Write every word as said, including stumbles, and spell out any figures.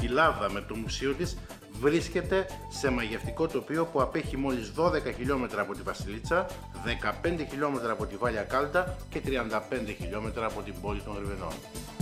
Η Λάβδα με το μουσείο της βρίσκεται σε μαγευτικό τοπίο που απέχει μόλις δώδεκα χιλιόμετρα από τη Βασιλίτσα, δεκαπέντε χιλιόμετρα από τη Βάλια Κάλτα και τριάντα πέντε χιλιόμετρα από την πόλη των Γρυβενών.